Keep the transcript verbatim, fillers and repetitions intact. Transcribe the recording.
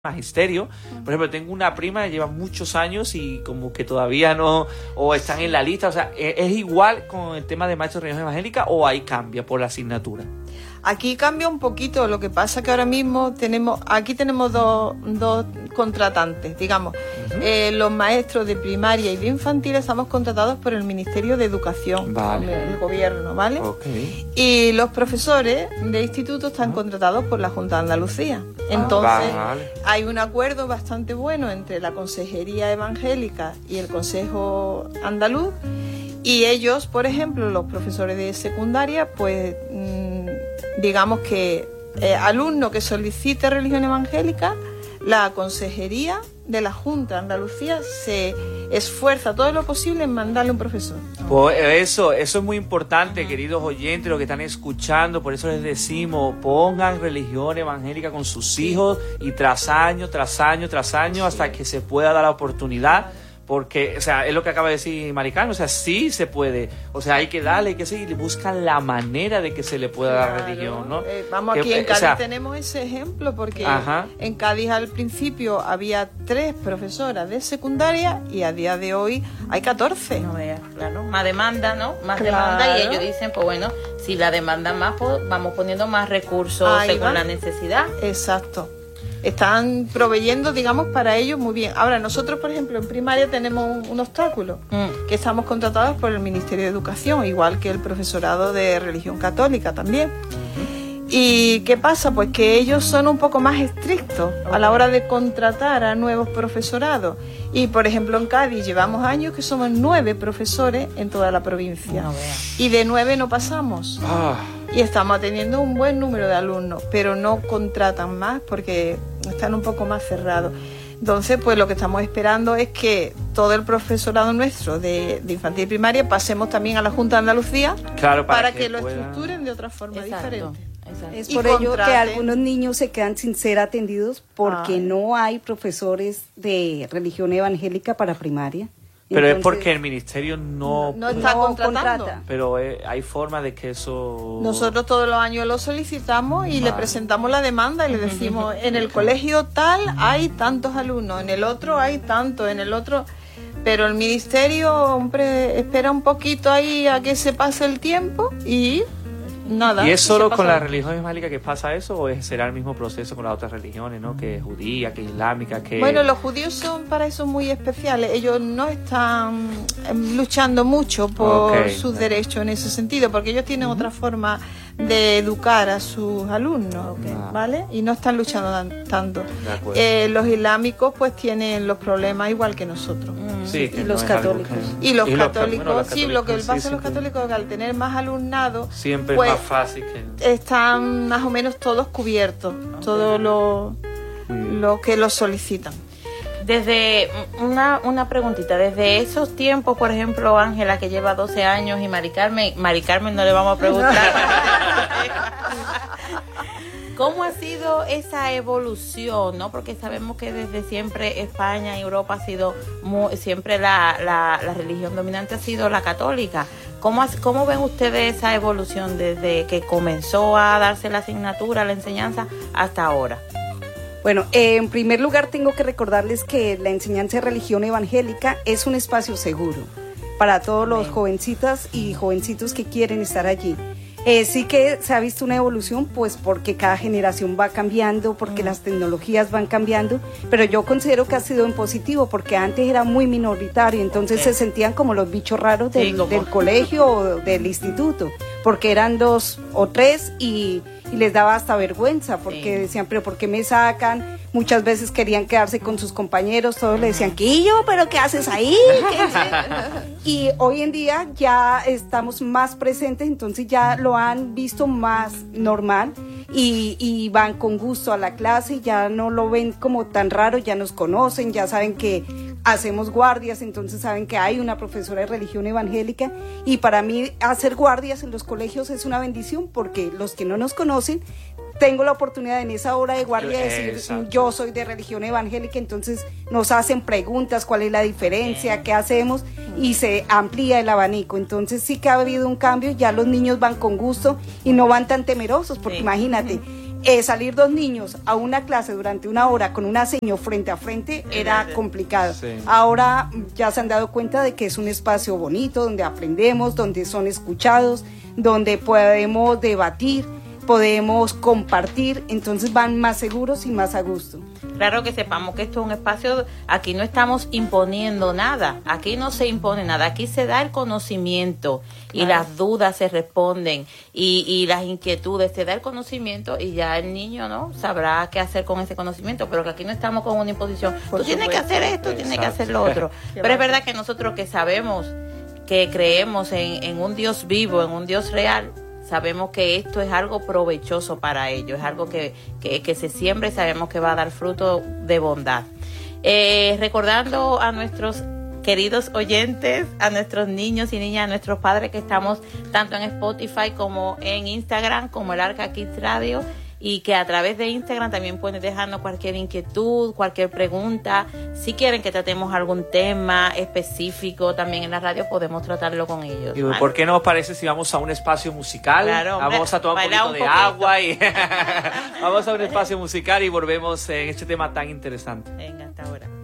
magisterio. Por ejemplo, tengo una prima que lleva muchos años y como que todavía no, o están en la lista. O sea, ¿es igual con el tema de maestros de religión evangélica o ahí cambia por la asignatura? Aquí cambia un poquito, lo que pasa que ahora mismo tenemos, aquí tenemos dos, dos contratantes, digamos. Uh-huh. eh, los maestros de primaria y de infantil estamos contratados por el Ministerio de Educación, vale. el gobierno, ¿vale? Okay. Y los profesores de instituto están uh-huh. contratados por la Junta de Andalucía. Entonces, ah, vale. hay un acuerdo bastante bueno entre la Consejería Evangélica y el Consejo Andaluz, y ellos, por ejemplo, los profesores de secundaria, pues mmm, digamos que eh, alumno que solicite religión evangélica, la Consejería de la Junta de Andalucía se esfuerza todo lo posible en mandarle un profesor. Pues eso, eso es muy importante, queridos oyentes, los que están escuchando. Por eso les decimos, pongan religión evangélica con sus hijos y tras año, tras año, tras año, hasta que se pueda dar la oportunidad. Porque, o sea, es lo que acaba de decir Mari Carmen, o sea, sí se puede, o sea, hay que darle, hay que seguir, buscan la manera de que se le pueda claro, dar religión, ¿no? Eh, vamos, aquí que, en Cádiz, o sea, tenemos ese ejemplo, porque ajá. en Cádiz al principio había tres profesoras de secundaria y a día de hoy hay catorce. No veas, claro, más demanda, ¿no? Más claro. demanda, y ellos dicen, pues bueno, si la demandan más, pues vamos poniendo más recursos ahí según va. La necesidad. Exacto. Están proveyendo, digamos, para ellos muy bien. Ahora, nosotros, por ejemplo, en primaria tenemos un, un obstáculo, mm. que estamos contratados por el Ministerio de Educación, igual que el profesorado de religión católica también. Uh-huh. ¿Y qué pasa? Pues que ellos son un poco más estrictos okay. a la hora de contratar a nuevos profesorados. Y, por ejemplo, en Cádiz llevamos años que somos nueve profesores en toda la provincia. No, y de nueve no pasamos. Ah. Y estamos teniendo un buen número de alumnos, pero no contratan más porque están un poco más cerrados. Entonces, pues lo que estamos esperando es que todo el profesorado nuestro de, de infantil y primaria pasemos también a la Junta de Andalucía, claro, para, para que, que lo pueda... estructuren de otra forma Exacto. diferente. Exacto. Es por ello que algunos niños se quedan sin ser atendidos porque Ay. no hay profesores de religión evangélica para primaria. Pero Entonces, es porque el ministerio no, no, no está no contratando. Contrata. Pero eh, hay forma de que eso... Nosotros todos los años lo solicitamos y vale. le presentamos la demanda y le decimos, en el colegio tal hay tantos alumnos, en el otro hay tantos, en el otro... Pero el ministerio, hombre, espera un poquito ahí a que se pase el tiempo y... Nada, ¿Y es solo con la religión evangélica que pasa eso o será el mismo proceso con las otras religiones, ¿no? Que es judía, que es islámica, que... Bueno, los judíos son para eso muy especiales. Ellos no están luchando mucho por okay. sus derechos en ese sentido, porque ellos tienen uh-huh. otra forma de educar a sus alumnos, okay. ¿vale? Y no están luchando tan, tanto. Eh, los islámicos pues tienen los problemas igual que nosotros. Sí, y, los no católicos. Que... y los y católicos. Bueno, los sí, católicos, lo que pasa sí, a los sí, católicos es que al tener más alumnado siempre pues, es más fácil que... están más o menos todos cubiertos, okay. todos los lo que los solicitan. Desde una, una preguntita, desde esos tiempos, por ejemplo, Ángela, que lleva doce años, y Mari Carmen, Mari Carmen no le vamos a preguntar. ¿Cómo ha sido esa evolución, no? Porque sabemos que desde siempre España y Europa ha sido muy, siempre la, la, la religión dominante ha sido la católica. ¿Cómo, ¿Cómo ven ustedes esa evolución desde que comenzó a darse la asignatura, la enseñanza, hasta ahora? Bueno, eh, en primer lugar tengo que recordarles que la enseñanza de religión evangélica es un espacio seguro para todos los jovencitas y jovencitos que quieren estar allí. Eh, sí que se ha visto una evolución, pues porque cada generación va cambiando, porque mm. las tecnologías van cambiando, pero yo considero que ha sido en positivo, porque antes era muy minoritario, entonces okay. se sentían como los bichos raros del, sí, del colegio o del instituto, porque eran dos o tres y... y les daba hasta vergüenza porque sí. decían, pero ¿por qué me sacan? Muchas veces querían quedarse con sus compañeros, todos le decían, Quillo, ¿pero qué haces ahí? ¿Qué y hoy en día ya estamos más presentes, entonces ya lo han visto más normal y, y van con gusto a la clase, ya no lo ven como tan raro, ya nos conocen, ya saben que hacemos guardias, entonces saben que hay una profesora de religión evangélica y para mí hacer guardias en los colegios es una bendición porque los que no nos conocen tengo la oportunidad en esa hora de guardia de decir, exacto. yo soy de religión evangélica, entonces nos hacen preguntas, cuál es la diferencia, qué hacemos, y se amplía el abanico. Entonces sí que ha habido un cambio, ya los niños van con gusto y no van tan temerosos, porque sí. imagínate, Eh, salir dos niños a una clase durante una hora con una seño frente a frente era complicado. Sí. Ahora ya se han dado cuenta de que es un espacio bonito, donde aprendemos, donde son escuchados, donde podemos debatir, podemos compartir, entonces van más seguros y más a gusto. Claro que sepamos que esto es un espacio, aquí no estamos imponiendo nada, aquí no se impone nada, aquí se da el conocimiento y claro. Las dudas se responden y, y las inquietudes, se da el conocimiento y ya el niño no sabrá qué hacer con ese conocimiento, pero que aquí no estamos con una imposición, Por tú supuesto. tienes que hacer esto, Exacto. tienes que hacer lo otro, pero es verdad que nosotros que sabemos, que creemos en, en un Dios vivo, en un Dios real, sabemos que esto es algo provechoso para ellos, es algo que, que, que se siembra y sabemos que va a dar fruto de bondad. Eh, recordando a nuestros queridos oyentes, a nuestros niños y niñas, a nuestros padres que estamos tanto en Spotify como en Instagram, como el Arca Kids Radio, y que a través de Instagram también pueden dejarnos cualquier inquietud, cualquier pregunta. Si quieren que tratemos algún tema específico también en la radio, podemos tratarlo con ellos. ¿Y por qué no os parece si vamos a un espacio musical? Claro, hombre, vamos a tomar un poquito un de poquito. agua y vamos a un espacio musical y volvemos en este tema tan interesante. Venga, hasta ahora.